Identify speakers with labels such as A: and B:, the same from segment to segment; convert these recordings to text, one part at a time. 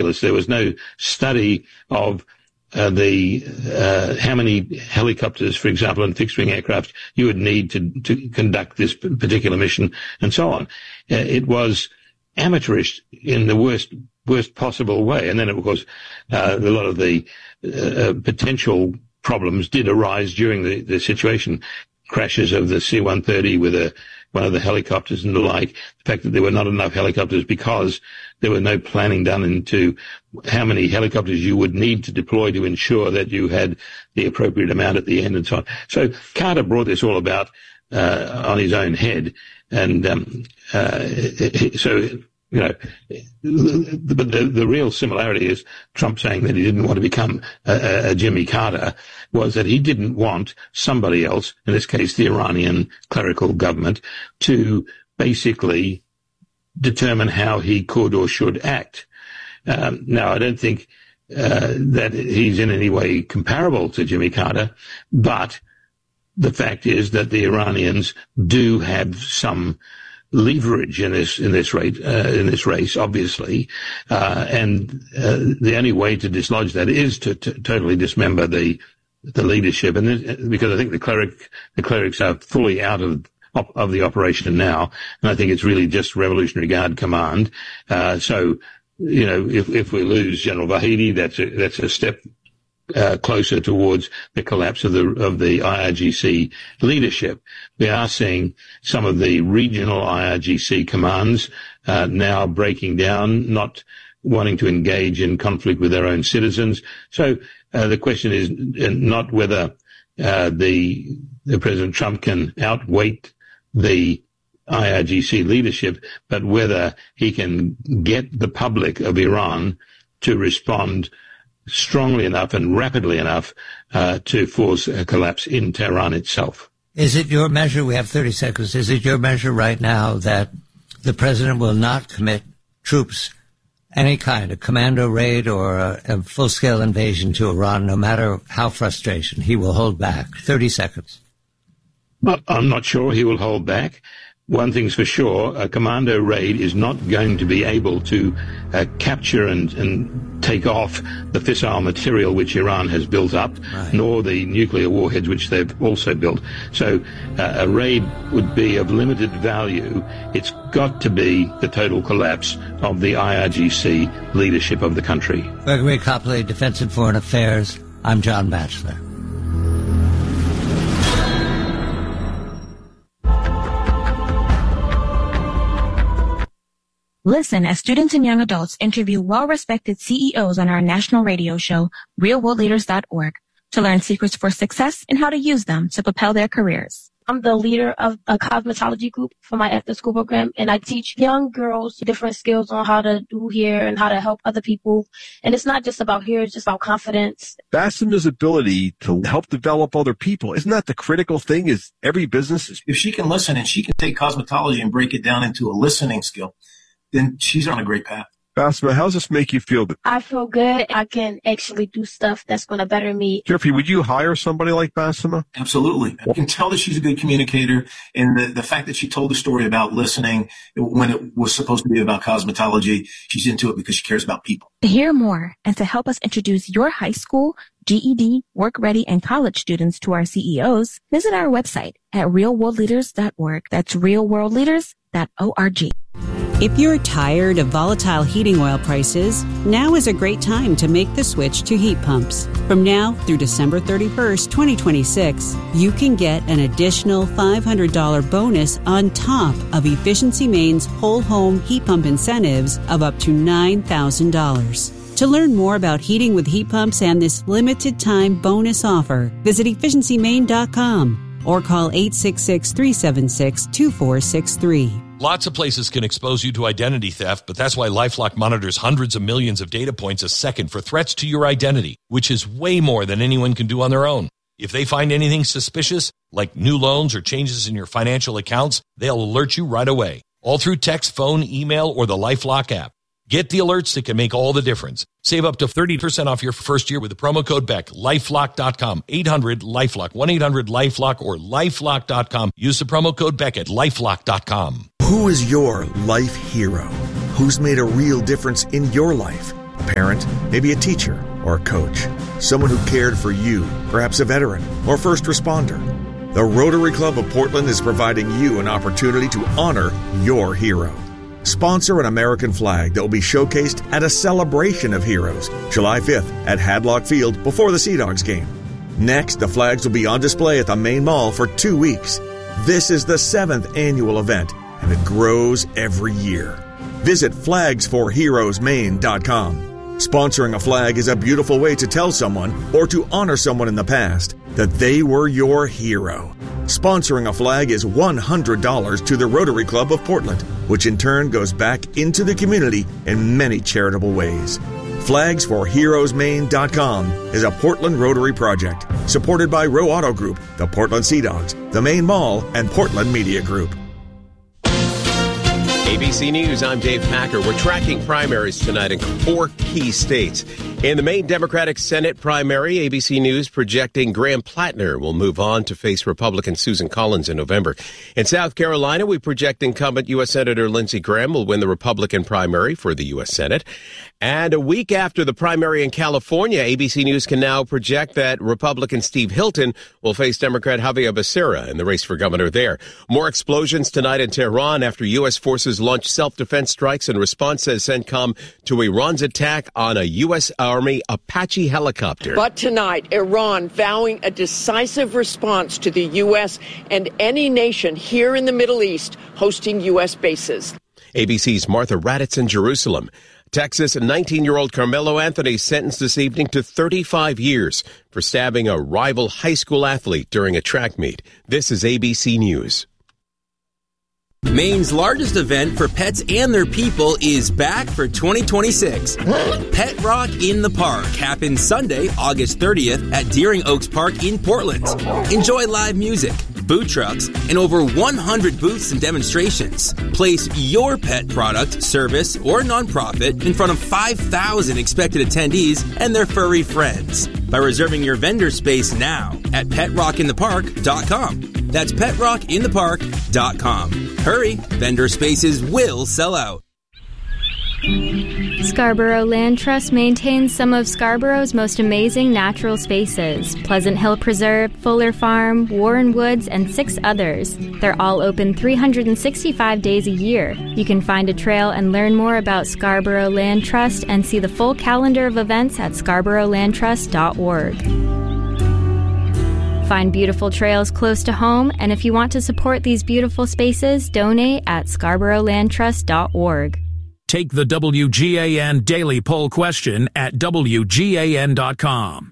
A: ridiculous. There was no study of how many helicopters, for example, and fixed-wing aircraft you would need to conduct this particular mission, and so on. It was amateurish in the worst possible way. And then, of course, a lot of the potential problems did arise during the situation. Crashes of the C-130 with one of the helicopters and the like. The fact that there were not enough helicopters because there were no planning done into how many helicopters you would need to deploy to ensure that you had the appropriate amount at the end and so on. So Carter brought this all about on his own head. And so, you know, but the real similarity is Trump saying that he didn't want to become a Jimmy Carter was that he didn't want somebody else, in this case the Iranian clerical government, to basically determine how he could or should act. Now, I don't think that he's in any way comparable to Jimmy Carter, but the fact is that the Iranians do have some leverage in this race, obviously, and the only way to dislodge that is to totally dismember the leadership, and because I think the clerics are fully out of the operation now, and I think it's really just Revolutionary Guard command. So, you know, if we lose General Vahidi, that's a step closer towards the collapse of the IRGC leadership. We are seeing some of the regional IRGC commands now breaking down, not wanting to engage in conflict with their own citizens. So the question is not whether the President Trump can outweight the IRGC leadership, but whether he can get the public of Iran to respond strongly enough and rapidly enough to force a collapse in Tehran itself.
B: Is it your measure, we have 30 seconds, is it your measure right now that the president will not commit troops, any kind, a commando raid or a full-scale invasion to Iran, no matter how frustration, he will hold back? 30 seconds.
A: Well, I'm not sure he will hold back. One thing's for sure, a commando raid is not going to be able to capture and take off the fissile material which Iran has built up, right, nor the nuclear warheads which they've also built. So a raid would be of limited value. It's got to be the total collapse of the IRGC leadership of the country.
B: Gregory Copley, Defense and Foreign Affairs. I'm John Batchelor.
C: Listen as students and young adults interview well-respected CEOs on our national radio show, realworldleaders.org, to learn secrets for success and how to use them to propel their careers.
D: I'm the leader of a cosmetology group for my after-school program, and I teach young girls different skills on how to do hair and how to help other people. And it's not just about hair, it's just about confidence.
E: Bassema's ability to help develop other people, isn't that the critical thing? Is every business...
F: If she can listen and she can take cosmetology and break it down into a listening skill, then she's on a great path.
E: Bassema, how does this make you feel?
D: I feel good. I can actually do stuff that's going to better me.
E: Jeffrey, would you hire somebody like Bassema?
F: Absolutely. I can tell that she's a good communicator, and the fact that she told the story about listening when it was supposed to be about cosmetology, she's into it because she cares about people.
C: To hear more and to help us introduce your high school, GED, work-ready, and college students to our CEOs, visit our website at realworldleaders.org. That's realworldleaders.org.
G: If you're tired of volatile heating oil prices, now is a great time to make the switch to heat pumps. From now through December 31st, 2026, you can get an additional $500 bonus on top of Efficiency Maine's whole home heat pump incentives of up to $9,000. To learn more about heating with heat pumps and this limited time bonus offer, visit efficiencymaine.com or call 866-376-2463.
H: Lots of places can expose you to identity theft, but that's why LifeLock monitors hundreds of millions of data points a second for threats to your identity, which is way more than anyone can do on their own. If they find anything suspicious, like new loans or changes in your financial accounts, they'll alert you right away, all through text, phone, email, or the LifeLock app. Get the alerts that can make all the difference. Save up to 30% off your first year with the promo code BECK. LifeLock.com, 800-LifeLock, 1-800-LifeLock, or LifeLock.com. Use the promo code BECK at LifeLock.com.
I: Who is your life hero? Who's made a real difference in your life? parent, maybe a teacher or a coach, someone who cared for you, perhaps a veteran or first responder. The Rotary Club of Portland is providing you an opportunity to honor your hero. Sponsor an American flag that will be showcased at a celebration of heroes, July 5th at Hadlock Field before the Sea Dogs game. Next, the flags will be on display at the main mall for 2 weeks. This is the 7th annual event, and it grows every year. Visit flagsforheroesmaine.com. Sponsoring a flag is a beautiful way to tell someone, or to honor someone in the past, that they were your hero. Sponsoring a flag is $100 to the Rotary Club of Portland, which in turn goes back into the community in many charitable ways. Flagsforheroesmaine.com is a Portland Rotary project supported by Row Auto Group, the Portland Sea Dogs, the Main Mall, and Portland Media Group.
J: ABC News, I'm Dave Packer. We're tracking primaries tonight in 4 key states. In the Maine Democratic Senate primary, ABC News projecting Graham Plattner will move on to face Republican Susan Collins in November. In South Carolina, we project incumbent U.S. Senator Lindsey Graham will win the Republican primary for the U.S. Senate. And a week after the primary in California, ABC News can now project that Republican Steve Hilton will face Democrat Javier Becerra in the race for governor there. More explosions tonight in Tehran after U.S. forces launched self-defense strikes in response, says CENTCOM, to Iran's attack on a U.S. Army Apache helicopter.
K: But tonight, Iran vowing a decisive response to the U.S. and any nation here in the Middle East hosting U.S. bases.
J: ABC's Martha Raddatz in Jerusalem. Texas, 19-year-old Carmelo Anthony sentenced this evening to 35 years for stabbing a rival high school athlete during a track meet. This is ABC News.
L: Maine's largest event for pets and their people is back for 2026. Pet Rock in the Park happens Sunday, August 30th at Deering Oaks Park in Portland. Enjoy live music, food trucks, and over 100 booths and demonstrations. Place your pet product, service, or nonprofit in front of 5,000 expected attendees and their furry friends by reserving your vendor space now at PetRockInThePark.com. That's PetRockInThePark.com. Hurry, vendor spaces will sell out.
M: Scarborough Land Trust maintains some of Scarborough's most amazing natural spaces. Pleasant Hill Preserve, Fuller Farm, Warren Woods, and 6 others. They're all open 365 days a year. You can find a trail and learn more about Scarborough Land Trust and see the full calendar of events at scarboroughlandtrust.org. Find beautiful trails close to home, and if you want to support these beautiful spaces, donate at scarboroughlandtrust.org.
N: Take the WGAN Daily Poll question at WGAN.com.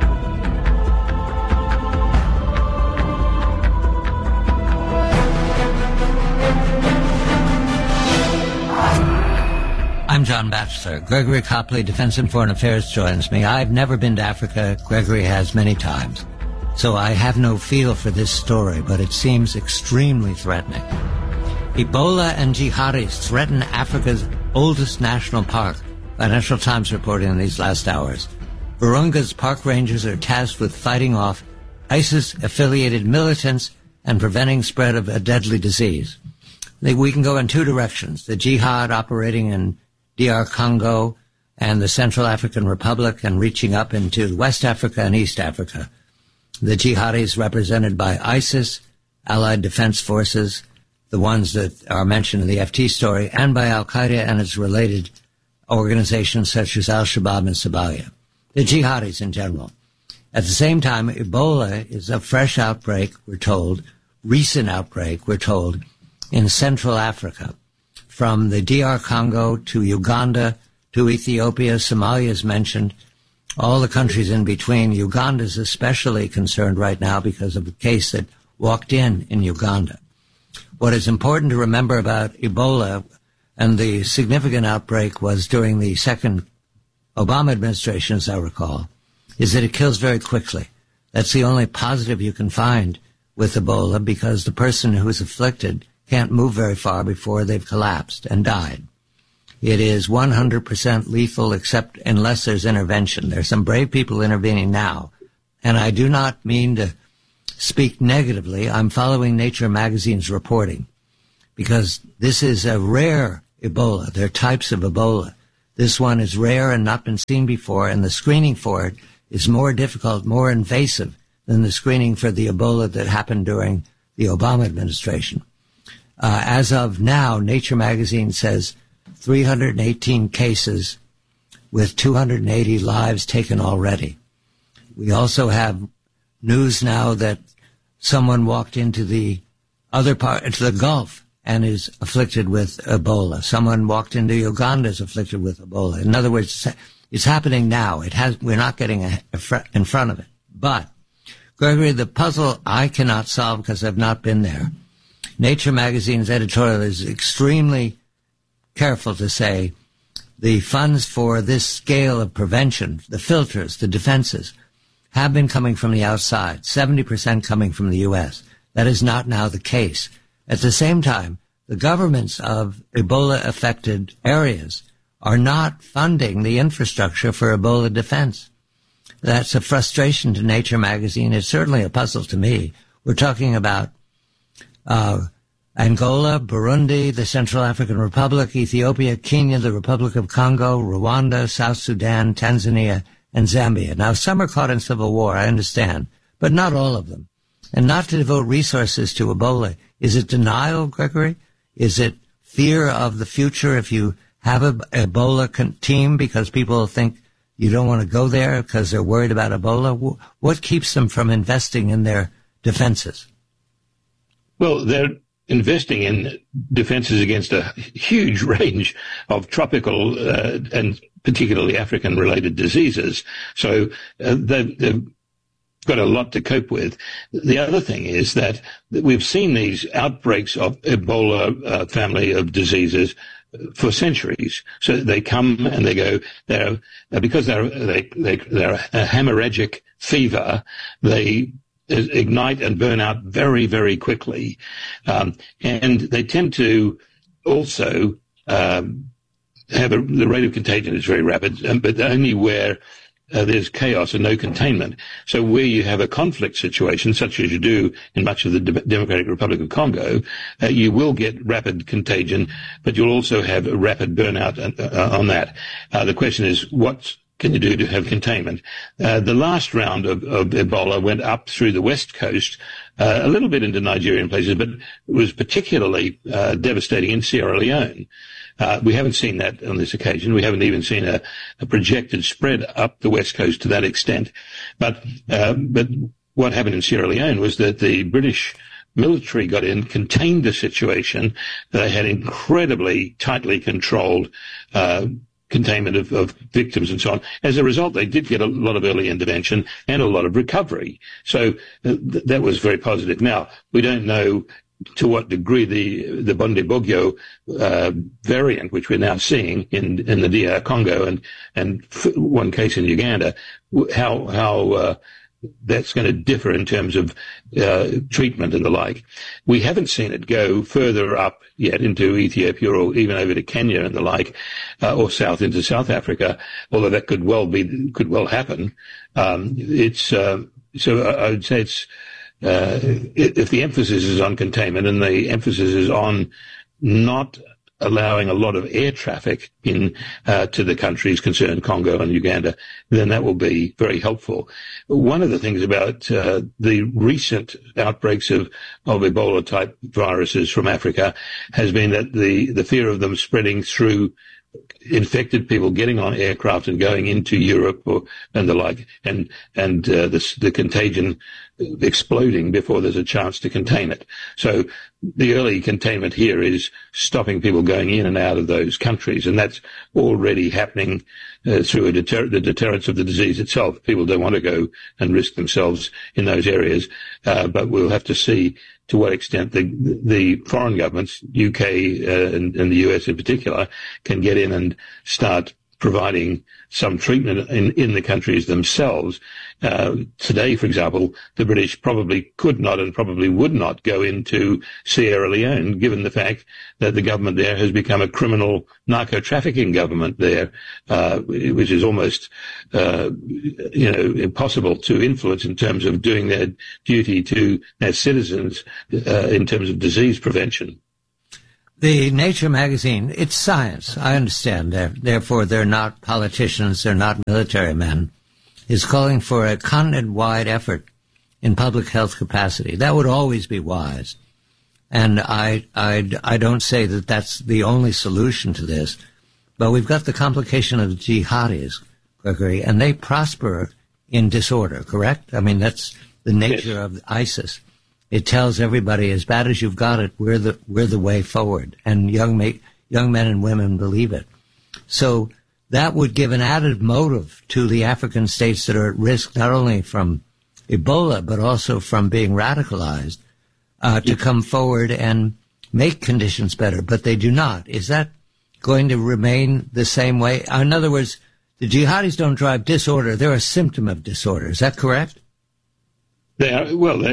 B: I'm John Batchelor. Gregory Copley, Defense and Foreign Affairs, joins me. I've never been to Africa. Gregory has many times. So I have no feel for this story, but it seems extremely threatening. Ebola and jihadis threaten Africa's oldest national park, Financial Times reporting in these last hours. Virunga's park rangers are tasked with fighting off ISIS-affiliated militants and preventing spread of a deadly disease. We can go in 2 directions. The jihad operating in DR Congo and the Central African Republic and reaching up into West Africa and East Africa. The jihadis represented by ISIS, Allied Defense Forces, the ones that are mentioned in the FT story, and by Al-Qaeda and its related organizations such as Al-Shabaab and Somalia. The jihadis in general. At the same time, Ebola is a fresh outbreak, we're told, recent outbreak, we're told, in Central Africa. From the DR Congo to Uganda to Ethiopia, Somalia is mentioned, all the countries in between. Uganda is especially concerned right now because of a case that walked in Uganda. What is important to remember about Ebola, and the significant outbreak was during the second Obama administration, as I recall, is that it kills very quickly. That's the only positive you can find with Ebola, because the person who's afflicted can't move very far before they've collapsed and died. It is 100% lethal except unless there's intervention. There's some brave people intervening now. And I do not mean to speak negatively. I'm following Nature magazine's reporting because this is a rare Ebola. There are types of Ebola This one is rare and not been seen before, and the screening for it is more difficult, more invasive than the screening for the Ebola that happened during the Obama administration. As of now, Nature magazine says 318 cases with 280 lives taken already. We also have news now that someone walked into the into the Gulf and is afflicted with Ebola. Someone walked into Uganda is afflicted with Ebola. In other words, it's happening now. We're not getting in front of it. But, Gregory, the puzzle I cannot solve because I've not been there. Nature magazine's editorial is extremely careful to say the funds for this scale of prevention, the filters, the defenses, have been coming from the outside, 70% coming from the U.S. That is not now the case. At the same time, the governments of Ebola-affected areas are not funding the infrastructure for Ebola defense. That's a frustration to Nature magazine. It's certainly a puzzle to me. We're talking about Angola, Burundi, the Central African Republic, Ethiopia, Kenya, the Republic of Congo, Rwanda, South Sudan, Tanzania, and Zambia. Now, some are caught in civil war, I understand, but not all of them. And not to devote resources to Ebola. Is it denial, Gregory? Is it fear of the future if you have an Ebola team because people think you don't want to go there because they're worried about Ebola? What keeps them from investing in their defenses?
A: Well, they're investing in defenses against a huge range of tropical and particularly African-related diseases. So they've got a lot to cope with. The other thing is that we've seen these outbreaks of Ebola family of diseases for centuries. So they come and they go. Because they're a hemorrhagic fever. They ignite and burn out very, very quickly, and they tend to also have the rate of contagion is very rapid, but only where there's chaos and no containment. So where you have a conflict situation, such as you do in much of the Democratic Republic of Congo, you will get rapid contagion, but you'll also have a rapid burnout on that. The question is, what can you do to have containment? The last round of Ebola went up through the west coast, a little bit into Nigerian places, but it was particularly devastating in Sierra Leone. We haven't seen that on this occasion. We haven't even seen a projected spread up the west coast to that extent. But what happened in Sierra Leone was that the British military got in, contained the situation. They had incredibly tightly controlled containment of victims and so on. As a result, they did get a lot of early intervention and a lot of recovery. So that was very positive. Now, we don't know to what degree the Bundibugyo variant, which we're now seeing in the DR Congo and one case in Uganda, how that's going to differ in terms of treatment and the like. We haven't seen it go further up yet into Ethiopia or even over to Kenya and the like, or south into South Africa, although that could well happen. So I would say it's if the emphasis is on containment and the emphasis is on not allowing a lot of air traffic in to the countries concerned, Congo and Uganda, then that will be very helpful. One of the things about the recent outbreaks of Ebola-type viruses from Africa has been that the fear of them spreading through infected people getting on aircraft and going into Europe and the like, and the contagion exploding before there's a chance to contain it. So the early containment here is stopping people going in and out of those countries, and that's already happening through the deterrence of the disease itself. People don't want to go and risk themselves in those areas, but we'll have to see to what extent the foreign governments, UK and the US in particular, can get in and start providing some treatment in the countries themselves. Today, for example, the British probably could not and probably would not go into Sierra Leone, given the fact that the government there has become a criminal narco-trafficking government there, which is almost, impossible to influence in terms of doing their duty to their citizens in terms of disease prevention.
B: The Nature magazine, it's science. I understand. Therefore, they're not politicians. They're not military men. Is calling for a continent-wide effort in public health capacity. That would always be wise. And I don't say that that's the only solution to this. But we've got the complication of the jihadis, Gregory, and they prosper in disorder, correct? I mean, that's the nature of ISIS. It tells everybody, as bad as you've got it, we're the way forward. And young men and women believe it. So that would give an added motive to the African states that are at risk, not only from Ebola, but also from being radicalized, to come forward and make conditions better. But they do not. Is that going to remain the same way? In other words, the jihadis don't drive disorder. They're a symptom of disorder. Is that correct?
A: They're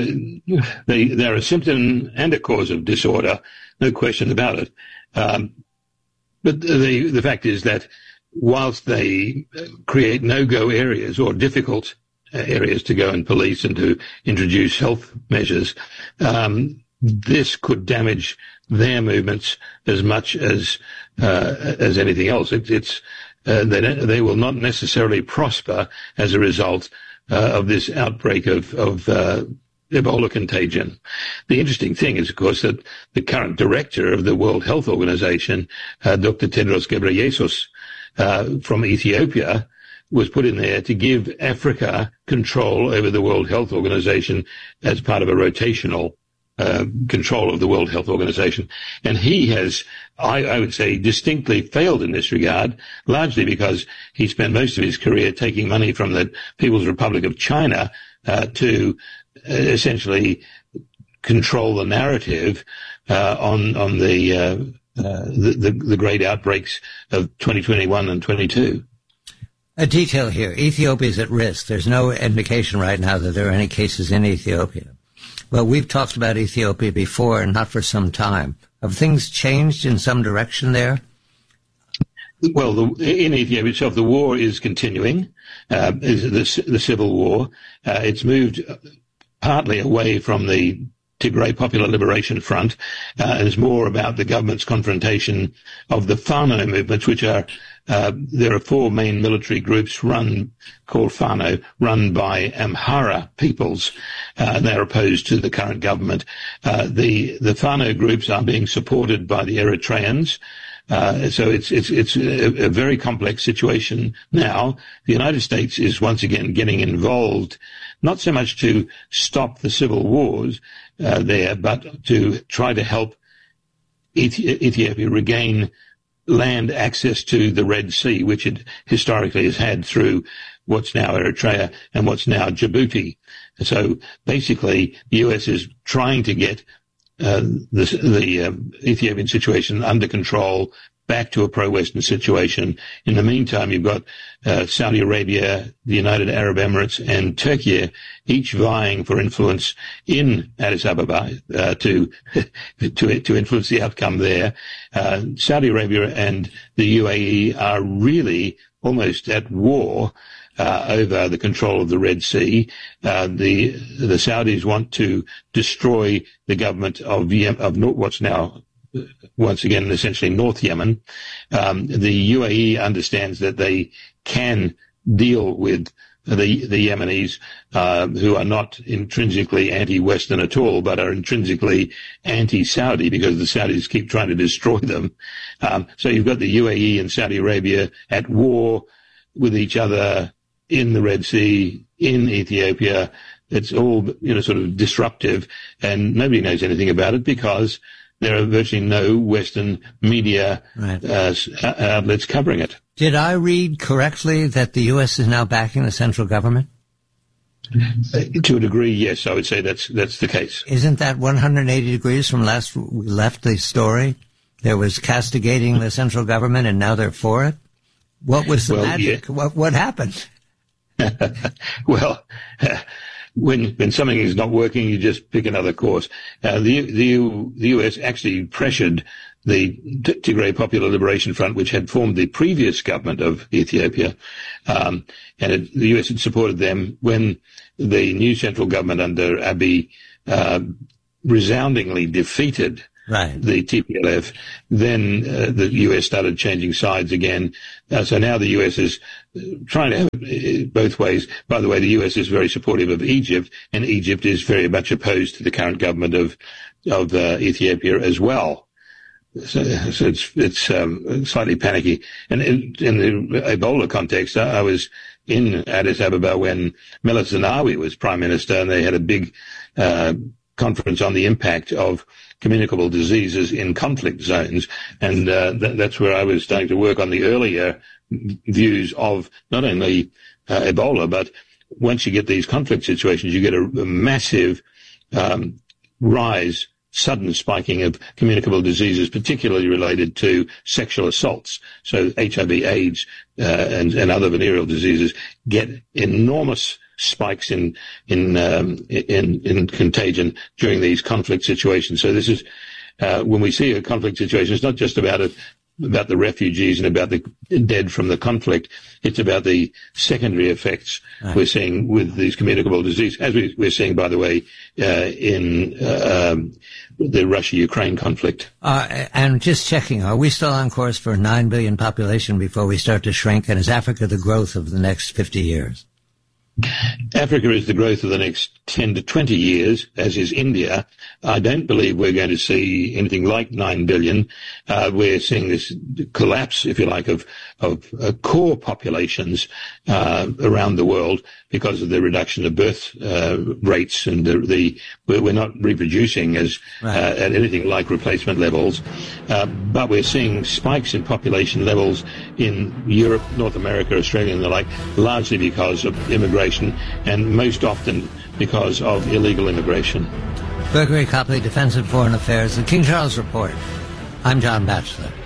A: a symptom and a cause of disorder, no question about it. But the fact is that whilst they create no-go areas or difficult areas to go and police and to introduce health measures, this could damage their movements as much as anything else. They will not necessarily prosper as a result of this outbreak of Ebola contagion. The interesting thing is, of course, that the current director of the World Health Organization, Dr. Tedros Ghebreyesus, from Ethiopia, was put in there to give Africa control over the World Health Organization as part of a rotational control of the World Health Organization. And he has, I would say, distinctly failed in this regard, largely because he spent most of his career taking money from the People's Republic of China to essentially control the narrative on the great outbreaks of 2021 and 22.
B: A detail here. Ethiopia is at risk. There's no indication right now that there are any cases in Ethiopia. Well, we've talked about Ethiopia before, and not for some time. Have things changed in some direction there?
A: Well, in Ethiopia itself, the war is continuing, the civil war. It's moved partly away from the Tigray Popular Liberation Front, and it's more about the government's confrontation of the Fano movements, which are there are four main military groups called Fano, run by Amhara peoples. They're opposed to the current government. The Fano groups are being supported by the Eritreans. So it's a very complex situation now. The United States is once again getting involved, not so much to stop the civil wars there, but to try to help Ethiopia regain land access to the Red Sea, which it historically has had through what's now Eritrea and what's now Djibouti. So basically, the U.S. is trying to get the Ethiopian situation under control, back to a pro-Western situation. In the meantime, you've got Saudi Arabia, the United Arab Emirates, and Turkey, each vying for influence in Addis Ababa to influence the outcome there. Saudi Arabia and the UAE are really almost at war over the control of the Red Sea. The Saudis want to destroy the government of what's now, once again, essentially North Yemen. The UAE understands that they can deal with the Yemenis, who are not intrinsically anti-Western at all, but are intrinsically anti-Saudi because the Saudis keep trying to destroy them. So you've got the UAE and Saudi Arabia at war with each other in the Red Sea, in Ethiopia. It's all, sort of disruptive, and nobody knows anything about it because there are virtually no Western media outlets covering it.
B: Did I read correctly that the U.S. is now backing the central government?
A: To a degree, yes, I would say that's the case.
B: Isn't that 180 degrees from last we left the story? There was castigating the central government, and now they're for it? What was the magic? Yeah. What happened?
A: Well, when something is not working, you just pick another course. The U.S. actually pressured the Tigray Popular Liberation Front, which had formed the previous government of Ethiopia, and the U.S. had supported them when the new central government under Abiy resoundingly defeated the TPLF. Then the US started changing sides again. So now the US is trying to have it both ways. By the way, the US is very supportive of Egypt, and Egypt is very much opposed to the current government of Ethiopia as well. So it's slightly panicky. And in the Ebola context, I was in Addis Ababa when Meles Zenawi was prime minister, and they had a big conference on the impact of communicable diseases in conflict zones. And that's where I was starting to work on the earlier views of not only Ebola, but once you get these conflict situations, you get a massive rise, sudden spiking of communicable diseases, particularly related to sexual assaults. So HIV, AIDS, and other venereal diseases get enormous spikes in contagion during these conflict situations. So this is when we see a conflict situation, it's not just about the refugees and about the dead from the conflict. It's about the secondary effects we're seeing with these communicable diseases, as we're seeing, by the way, in the Russia-Ukraine conflict.
B: And just checking, are we still on course for a 9 billion population before we start to shrink? And is Africa the growth of the next 50 years?
A: Africa is the growth of the next 10 to 20 years, as is India. I don't believe we're going to see anything like 9 billion. We're seeing this collapse, if you like, of core populations around the world because of the reduction of birth rates, and we're not reproducing at anything like replacement levels. But we're seeing spikes in population levels in Europe, North America, Australia, and the like, largely because of immigration, and most often because of illegal immigration.
B: Gregory Copley, Defense and Foreign Affairs, the King Charles Report. I'm John Batchelor.